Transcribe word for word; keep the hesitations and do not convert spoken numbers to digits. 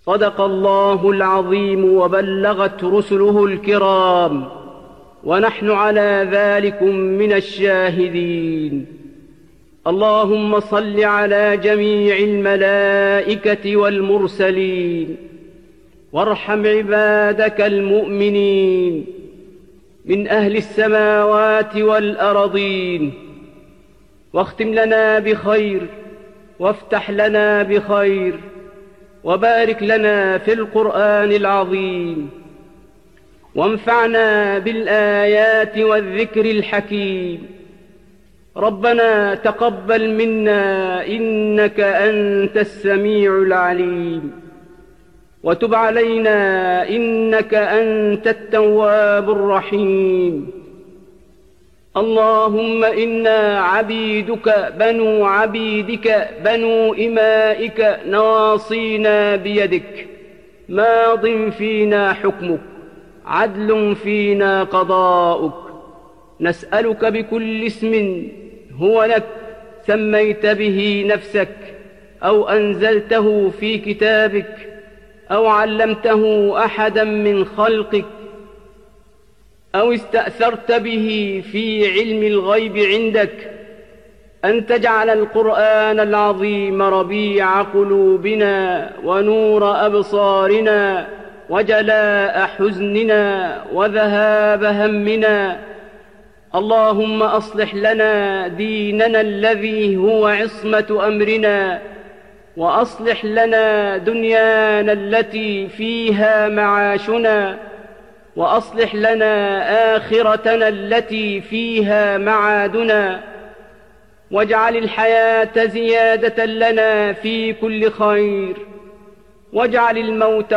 صدق الله العظيم وبلغت رسله الكرام، ونحن على ذلكم من الشاهدين. اللهم صل على جميع الملائكة والمرسلين، وارحم عبادك المؤمنين من أهل السماوات والأرضين، واختم لنا بخير، وافتح لنا بخير، وبارك لنا في القرآن العظيم، وانفعنا بالآيات والذكر الحكيم. ربنا تقبل منا إنك أنت السميع العليم، وتب علينا إنك أنت التواب الرحيم. اللهم إنا عبيدك بنو عبيدك بنو إمائك، نواصينا بيدك، ماض فينا حكمك، عدل فينا قضاؤك. نسألك بكل اسم هو لك سميت به نفسك، أو أنزلته في كتابك، أو علمته أحدا من خلقك، أو استأثرت به في علم الغيب عندك، أن تجعل القرآن العظيم ربيع قلوبنا ونور أبصارنا وجلاء حزننا وذهاب همنا. اللهم أصلح لنا ديننا الذي هو عصمة أمرنا، وأصلح لنا دنيانا التي فيها معاشنا، وأصلح لنا آخرتنا التي فيها معادنا، واجعل الحياة زيادة لنا في كل خير، واجعل الموت